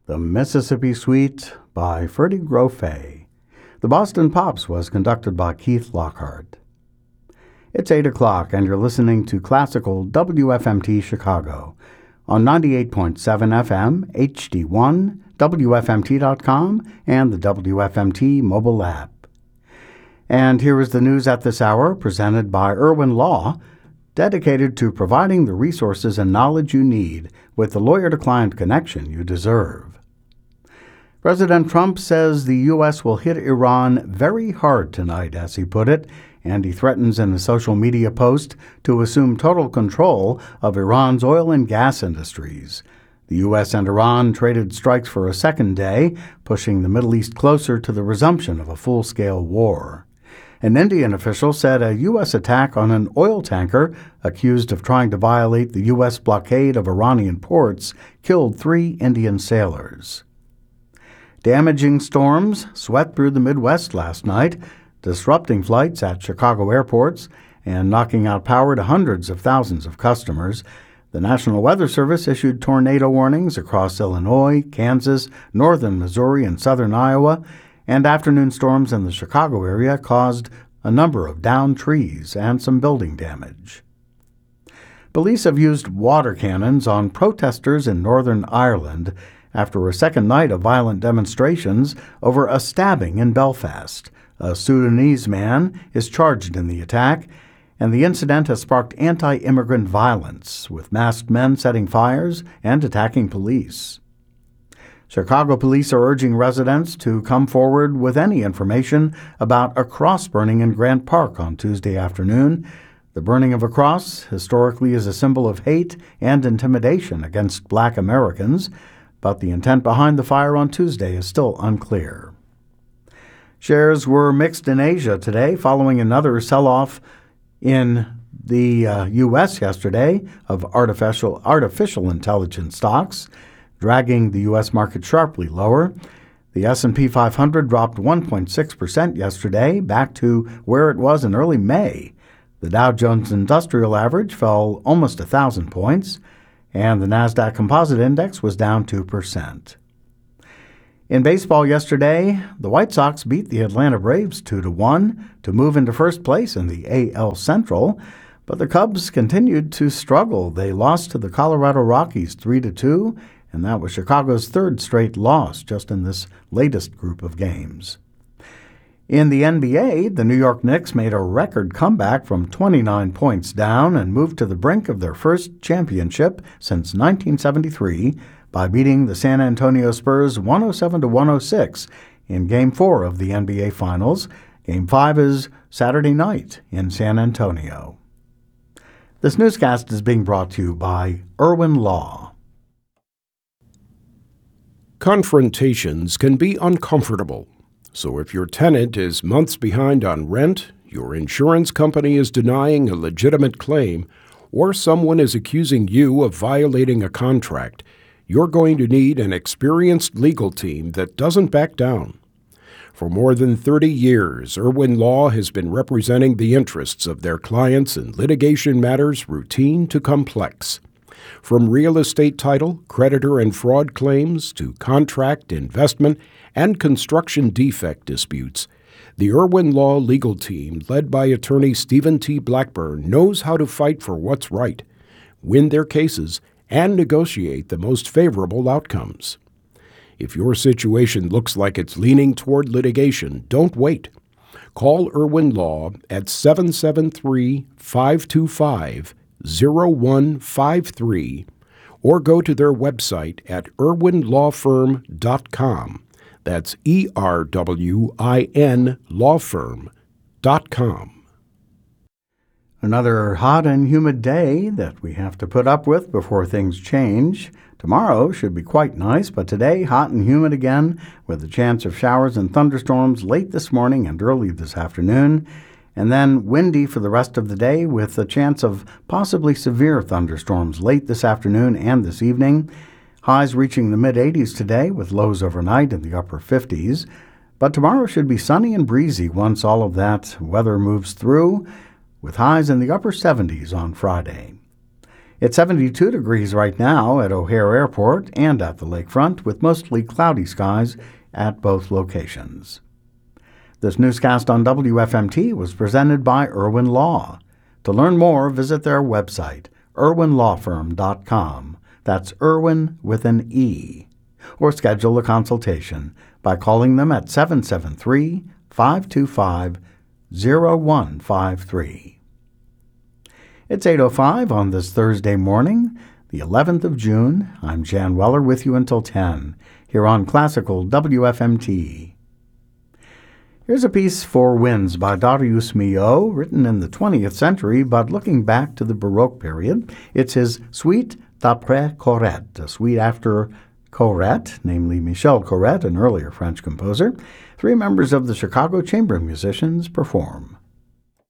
The Mississippi Suite by Freddie Grofé. The Boston Pops was conducted by Keith Lockhart. It's 8 o'clock, and you're listening to Classical WFMT Chicago on 98.7 FM, HD1, WFMT.com, and the WFMT mobile app. And here is the news at this hour, presented by Irwin Law, dedicated to providing the resources and knowledge you need with the lawyer-to-client connection you deserve. President Trump says the U.S. will hit Iran very hard tonight, as he put it, and he threatens in a social media post to assume total control of Iran's oil and gas industries. The U.S. and Iran traded strikes for a second day, pushing the Middle East closer to the resumption of a full-scale war. An Indian official said a U.S. attack on an oil tanker accused of trying to violate the U.S. blockade of Iranian ports killed 3 Indian sailors. Damaging storms swept through the Midwest last night, disrupting flights at Chicago airports and knocking out power to hundreds of thousands of customers. The National Weather Service issued tornado warnings across Illinois, Kansas, northern Missouri, and southern Iowa, and afternoon storms in the Chicago area caused a number of downed trees and some building damage. Police have used water cannons on protesters in Northern Ireland after a second night of violent demonstrations over a stabbing in Belfast. A Sudanese man is charged in the attack, and the incident has sparked anti-immigrant violence, with masked men setting fires and attacking police. Chicago police are urging residents to come forward with any information about a cross burning in Grant Park on Tuesday afternoon. The burning of a cross historically is a symbol of hate and intimidation against Black Americans, but the intent behind the fire on Tuesday is still unclear. Shares were mixed in Asia today following another sell-off in the U.S. yesterday of artificial intelligence stocks, dragging the U.S. market sharply lower. The S&P 500 dropped 1.6% yesterday, back to where it was in early May. The Dow Jones Industrial Average fell almost 1,000 points, and the Nasdaq Composite Index was down 2%. In baseball yesterday, the White Sox beat the Atlanta Braves 2-1 to move into first place in the AL Central, but the Cubs continued to struggle. They lost to the Colorado Rockies 3-2, and that was Chicago's third straight loss just in this latest group of games. In the NBA, the New York Knicks made a record comeback from 29 points down and moved to the brink of their first championship since 1973 by beating the San Antonio Spurs 107-106 in Game 4 of the NBA Finals. Game 5 is Saturday night in San Antonio. This newscast is being brought to you by Irwin Law. Confrontations can be uncomfortable. So if your tenant is months behind on rent, your insurance company is denying a legitimate claim, or someone is accusing you of violating a contract, you're going to need an experienced legal team that doesn't back down. For more than 30 years, Irwin Law has been representing the interests of their clients in litigation matters routine to complex. From real estate title, creditor and fraud claims to contract, investment, and construction defect disputes, the Irwin Law legal team, led by attorney Stephen T. Blackburn, knows how to fight for what's right, win their cases, and negotiate the most favorable outcomes. If your situation looks like it's leaning toward litigation, don't wait. Call Irwin Law at 773-525-0153 or go to their website at irwinlawfirm.com. That's ERWIN lawfirm.com. Another hot and humid day that we have to put up with before things change. Tomorrow should be quite nice, but today hot and humid again with a chance of showers and thunderstorms late this morning and early this afternoon, and then windy for the rest of the day with a chance of possibly severe thunderstorms late this afternoon and this evening. Highs reaching the mid-80s today with lows overnight in the upper 50s. But tomorrow should be sunny and breezy once all of that weather moves through, with highs in the upper 70s on Friday. It's 72 degrees right now at O'Hare Airport and at the lakefront, with mostly cloudy skies at both locations. This newscast on WFMT was presented by Irwin Law. To learn more, visit their website, irwinlawfirm.com. That's Irwin with an E. Or schedule a consultation by calling them at 773-525-0153. It's 8:05 on this Thursday morning, the 11th of June. I'm Jan Weller with you until 10, here on Classical WFMT. Here's a piece, Four Winds by Darius Milhaud, written in the 20th century, but looking back to the Baroque period. It's his Suite d'après Corrette, a suite after Corrette, namely Michel Corrette, an earlier French composer. Three members of the Chicago Chamber Musicians perform.